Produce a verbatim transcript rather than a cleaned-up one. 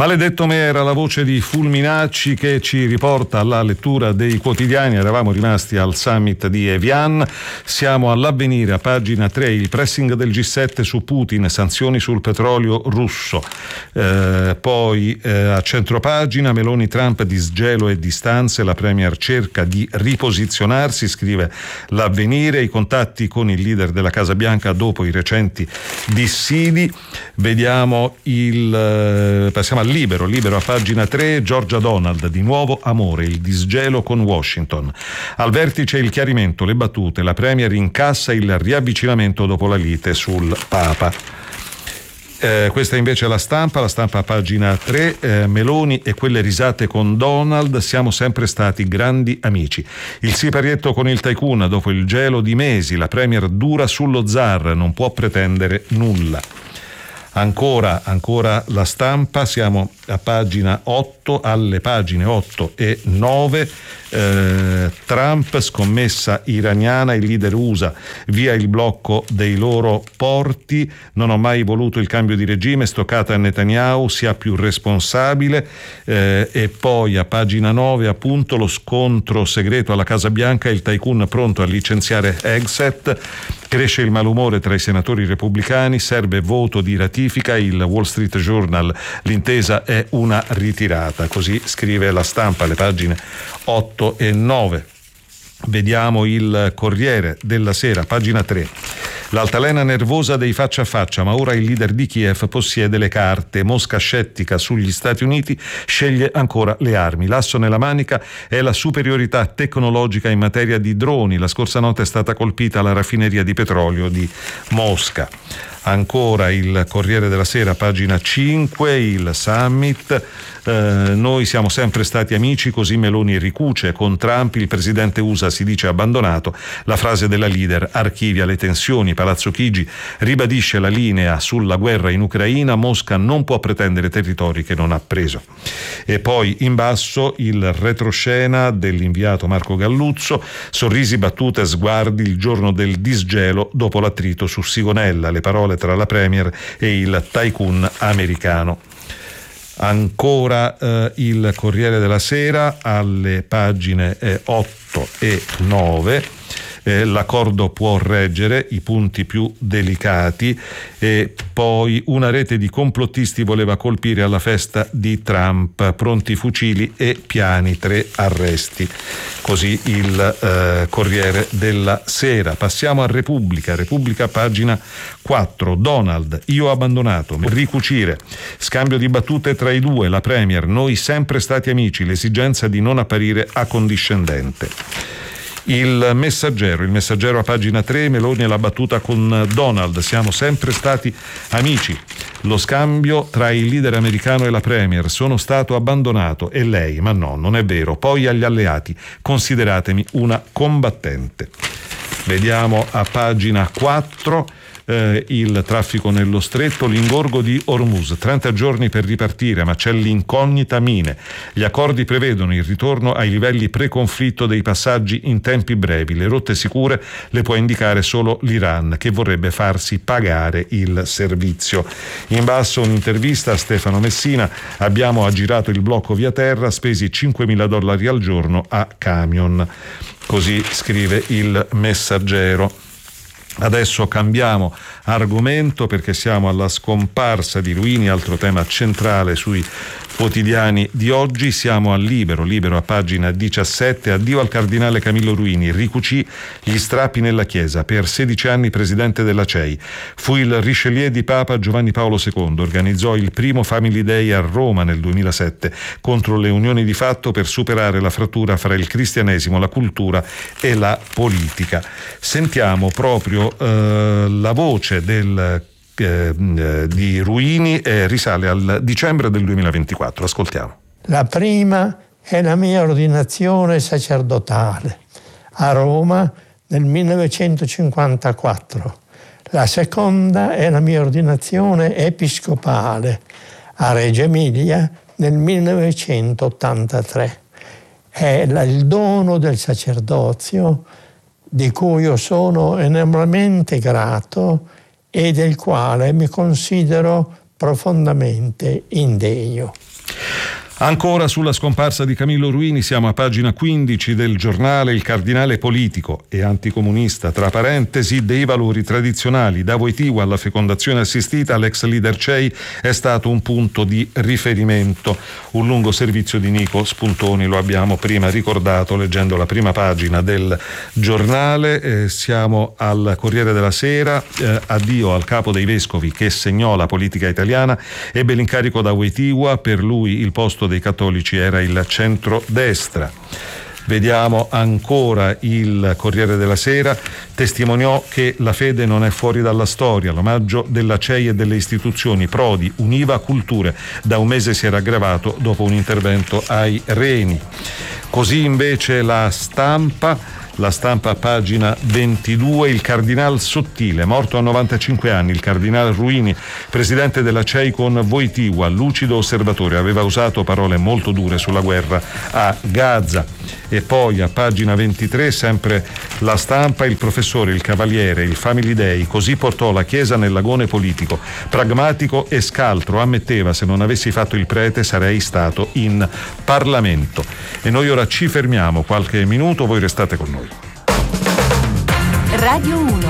Maledetto me era la voce di Fulminacci che ci riporta alla lettura dei quotidiani. Eravamo rimasti al summit di Evian, siamo all'Avvenire a pagina tre, il pressing del G sette su Putin, sanzioni sul petrolio russo. Eh, poi eh, a centropagina Meloni, Trump, disgelo e distanze, la Premier cerca di riposizionarsi, scrive l'Avvenire, i contatti con il leader della Casa Bianca dopo i recenti dissidi. Vediamo il eh, passiamo al Libero, Libero a pagina tre, Giorgia Donald, di nuovo amore, il disgelo con Washington. Al vertice il chiarimento, le battute, la Premier incassa il riavvicinamento dopo la lite sul Papa. Eh, questa invece è la Stampa, la Stampa a pagina tre, eh, Meloni e quelle risate con Donald, siamo sempre stati grandi amici. Il siparietto con il tycoon dopo il gelo di mesi, la Premier dura sullo zar, non può pretendere nulla. Ancora, ancora la Stampa, siamo a pagina otto, alle pagine otto e nove, eh, Trump, scommessa iraniana, il leader U S A via il blocco dei loro porti, non ho mai voluto il cambio di regime, stoccata a Netanyahu, sia più responsabile, eh, e poi a pagina nove appunto lo scontro segreto alla Casa Bianca, il tycoon pronto a licenziare Hegseth, cresce il malumore tra i senatori repubblicani, serve voto di ratifica, il Wall Street Journal, l'intesa è una ritirata, così scrive la Stampa, le pagine otto e nove. Vediamo il Corriere della Sera, pagina tre. L'altalena nervosa dei faccia a faccia, ma ora il leader di Kiev possiede le carte. Mosca scettica sugli Stati Uniti sceglie ancora le armi. L'asso nella manica è la superiorità tecnologica in materia di droni. La scorsa notte è stata colpita la raffineria di petrolio di Mosca. Ancora il Corriere della Sera, pagina cinque, il summit. Eh, noi siamo sempre stati amici, così Meloni ricuce. Con Trump il presidente U S A si dice abbandonato. La frase della leader archivia le tensioni. Palazzo Chigi ribadisce la linea sulla guerra in Ucraina. Mosca non può pretendere territori che non ha preso. E poi in basso il retroscena dell'inviato Marco Galluzzo. Sorrisi, battute, sguardi il giorno del disgelo dopo l'attrito su Sigonella. Le parole tra la Premier e il tycoon americano. Ancora eh, il Corriere della Sera alle pagine eh, otto e nove. Eh, l'accordo può reggere i punti più delicati, e poi una rete di complottisti voleva colpire alla festa di Trump, pronti fucili e piani, tre arresti. Così il eh, Corriere della Sera. Passiamo a Repubblica, Repubblica pagina quattro, Donald, io ho abbandonato, ricucire, scambio di battute tra i due, la Premier, noi sempre stati amici, l'esigenza di non apparire accondiscendente. Il Messaggero, il Messaggero a pagina tre, Meloni e la battuta con Donald, siamo sempre stati amici, lo scambio tra il leader americano e la Premier, sono stato abbandonato, e lei, ma no, non è vero, poi agli alleati, consideratemi una combattente. Vediamo a pagina quattro. Eh, il traffico nello stretto, l'ingorgo di Hormuz, trenta giorni per ripartire, ma c'è l'incognita Mine. Gli accordi prevedono il ritorno ai livelli pre-conflitto dei passaggi in tempi brevi. Le rotte sicure le può indicare solo l'Iran, che vorrebbe farsi pagare il servizio. In basso un'intervista a Stefano Messina, abbiamo aggirato il blocco via terra, spesi cinquemila dollari al giorno a camion. Così scrive il Messaggero. Adesso cambiamo argomento perché siamo alla scomparsa di Ruini, altro tema centrale sui quotidiani di oggi. Siamo al Libero, Libero a pagina diciassette, addio al cardinale Camillo Ruini, ricucì gli strappi nella Chiesa, per sedici anni presidente della C E I. Fu il Richelieu di Papa Giovanni Paolo secondo, organizzò il primo Family Day a Roma nel duemilasette contro le unioni di fatto per superare la frattura fra il cristianesimo, la cultura e la politica. Sentiamo proprio eh, la voce del Eh, di Ruini, eh, risale al dicembre del duemilaventiquattro. Ascoltiamo. La prima è la mia ordinazione sacerdotale a Roma nel millenovecentocinquantaquattro. La seconda è la mia ordinazione episcopale a Reggio Emilia nel millenovecentottantatré. È la, il dono del sacerdozio di cui io sono enormemente grato e del quale mi considero profondamente indegno. Ancora sulla scomparsa di Camillo Ruini siamo a pagina quindici del giornale. Il cardinale politico e anticomunista, tra parentesi, dei valori tradizionali. Da Wojtyła alla fecondazione assistita, l'ex leader C E I è stato un punto di riferimento. Un lungo servizio di Nico Spuntoni, lo abbiamo prima ricordato leggendo la prima pagina del giornale. Eh, siamo al Corriere della Sera. Eh, addio al capo dei vescovi che segnò la politica italiana. Ebbe l'incarico da Wojtyła, per lui il posto dei cattolici era il centrodestra. Vediamo ancora il Corriere della Sera. Testimoniò che la fede non è fuori dalla storia. L'omaggio della C E I e delle istituzioni. Prodi univa culture. Da un mese si era aggravato dopo un intervento ai reni. Così invece la Stampa. La Stampa, pagina ventidue, il cardinal Sottile, morto a novantacinque anni. Il cardinal Ruini, presidente della C E I con Wojtyła, lucido osservatore, aveva usato parole molto dure sulla guerra a Gaza. E poi a pagina ventitré, sempre la Stampa, il professore, il cavaliere, il Family Day, così portò la Chiesa nell'agone politico. Pragmatico e scaltro, ammetteva: se non avessi fatto il prete sarei stato in Parlamento. E noi ora ci fermiamo qualche minuto, voi restate con noi. Radio uno